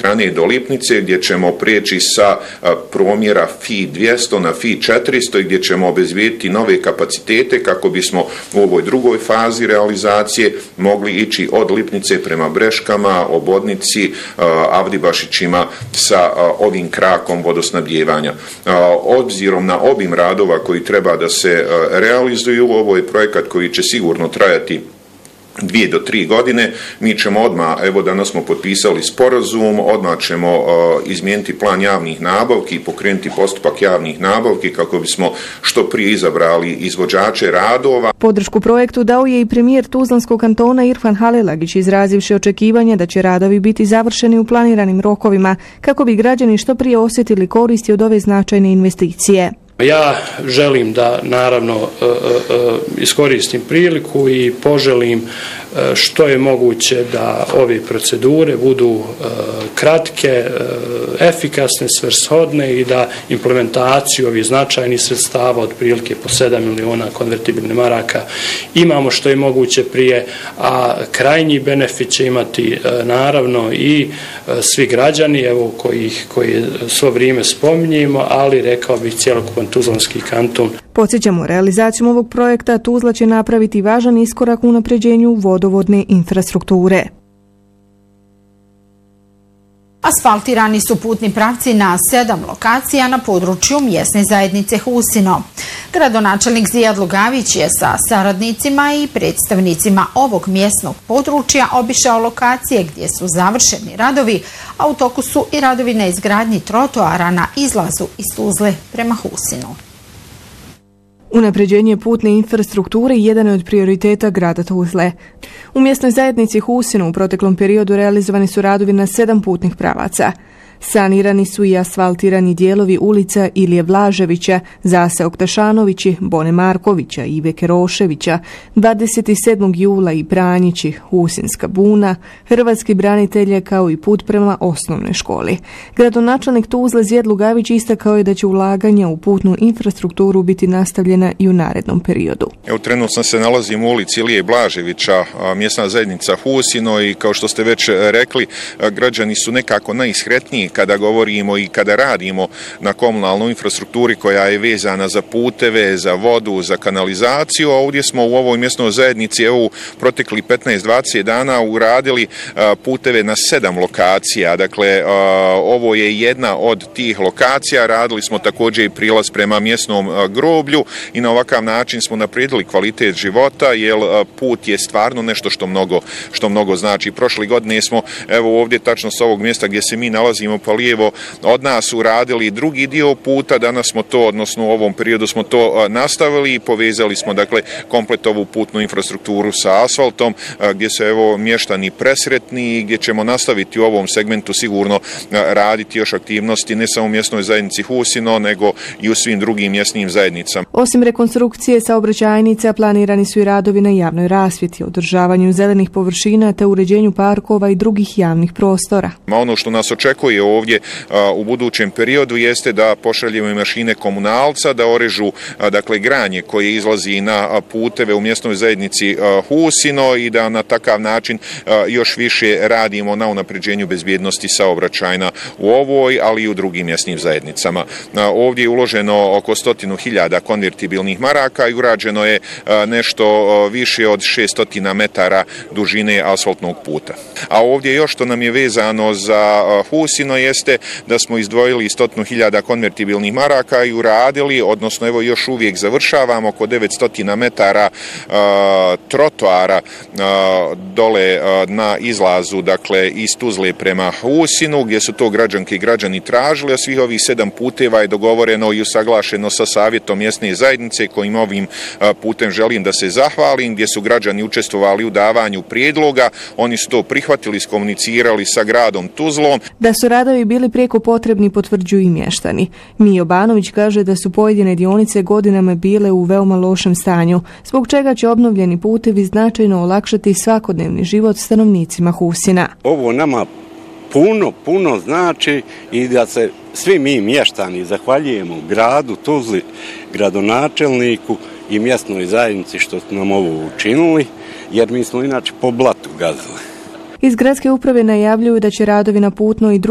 Trane do Lipnice, gdje ćemo prijeći sa promjera FI 200 na FI 400 i gdje ćemo obezbijediti nove kapacitete kako bismo u ovoj drugoj fazi realizacije mogli ići od Lipnice prema Breškama, Obodnici, Avdibašićima sa ovim krakom vodosnabdijevanja. Obzirom na obim radova koji treba da se realizuju, ovo je projekat koji će sigurno trajati 2 do 3 godine. Mi ćemo odmah, evo danas smo potpisali sporazum, odmah ćemo izmijeniti plan javnih nabavki i pokrenuti postupak javnih nabavki kako bismo što prije izabrali izvođače radova. Podršku projektu dao je i premijer Tuzlanskog kantona Irfan Halelagić, izrazivši očekivanje da će radovi biti završeni u planiranim rokovima kako bi građani što prije osjetili koristi od ove značajne investicije. Ja želim da naravno iskoristim priliku i poželim što je moguće da ove procedure budu kratke, efikasne, svrshodne i da implementaciju ovih značajnih sredstava otprilike po 7 miliona konvertibilnih maraka imamo što je moguće prije, a krajnji benefit će imati naravno i svi građani, evo koji svo vrijeme spominjemo, ali rekao bih cjelokupan Tuzlanski kanton. Podsjećamo, realizacijom ovog projekta Tuzla će napraviti važan iskorak u unapređenju vodovodne infrastrukture. Asfaltirani su putni pravci na 7 lokacija na području mjesne zajednice Husino. Gradonačelnik Zijad Lugavić je sa saradnicima i predstavnicima ovog mjesnog područja obišao lokacije gdje su završeni radovi, a u toku su i radovi na izgradnji trotoara na izlazu iz Tuzle prema Husinu. Unapređenje putne infrastrukture jedan je od prioriteta grada Tuzle. U mjesnoj zajednici Husinu u proteklom periodu realizovani su radovi na 7 putnih pravaca. Sanirani su i asfaltirani dijelovi ulica Ilije Vlaževića, Zase Oktašanovići, Bone Markovića, Ive Keroševića, 27. jula i Pranjići, Husinska buna, hrvatski branitelje kao i put prema osnovnoj školi. Gradonačelnik Tuzle Zijad Lugavić istakao je da će ulaganja u putnu infrastrukturu biti nastavljena i u narednom periodu. Evo, trenutno se nalazim u ulici Ilije Blaževića, mjesna zajednica Husino, i kao što ste već rekli, građani su nekako najisretniji kada govorimo i kada radimo na komunalnoj infrastrukturi koja je vezana za puteve, za vodu, za kanalizaciju. Ovdje smo u ovoj mjesnoj zajednici u protekli 15-20 dana uradili puteve na 7 lokacija. Dakle, ovo je jedna od tih lokacija. Radili smo također i prilaz prema mjesnom groblju i na ovakav način smo naprijedili kvalitet života, jer put je stvarno nešto što mnogo znači. Prošle godine smo, evo ovdje tačno s ovog mjesta gdje se mi nalazimo pa lijevo od nas, uradili drugi dio puta. Danas smo to, odnosno u ovom periodu smo to nastavili i povezali smo dakle komplet ovu putnu infrastrukturu sa asfaltom, gdje su evo mještani presretni i gdje ćemo nastaviti u ovom segmentu sigurno raditi još aktivnosti ne samo u mjesnoj zajednici Husino, nego i u svim drugim mjesnim zajednicama. Osim rekonstrukcije saobraćajnica, planirani su i radovi na javnoj rasvjeti, održavanju zelenih površina te uređenju parkova i drugih javnih prostora. Ono što nas očekuje ovdje u budućem periodu jeste da pošaljemo i mašine komunalca da orežu dakle granje koje izlazi na puteve u mjesnoj zajednici Husino i da na takav način još više radimo na unapređenju bezbjednosti saobraćajna u ovoj, ali i u drugim mjesnim zajednicama. Ovdje je uloženo oko 100.000 konvertibilnih maraka i urađeno je nešto više od 600 metara dužine asfaltnog puta. A ovdje još što nam je vezano za Husino jeste da smo izdvojili 100.000 konvertibilnih maraka i uradili, odnosno evo još uvijek završavamo oko 900 metara trotoara dole na izlazu, dakle iz Tuzle prema Husinu, gdje su to građanke i građani tražili, a svih ovih 7 puteva je dogovoreno i usaglašeno sa savjetom mjesne zajednice, kojim ovim putem želim da se zahvalim, gdje su građani učestvovali u davanju prijedloga. Oni su to prihvatili, iskomunicirali sa gradom Tuzlom. Da su radovi bili prijeko potrebni potvrđuju i mještani. Mijo Banović kaže da su pojedine dionice godinama bile u veoma lošem stanju, zbog čega će obnovljeni putevi značajno olakšati svakodnevni život stanovnicima Husina. Ovo nama puno znači i da se svi mi mještani zahvaljujemo gradu Tuzli, gradonačelniku i mjesnoj zajednici što su nam ovo učinili, jer mi smo inače po blatu gazili. Iz gradske uprave najavljuju da će radovi na putnoj i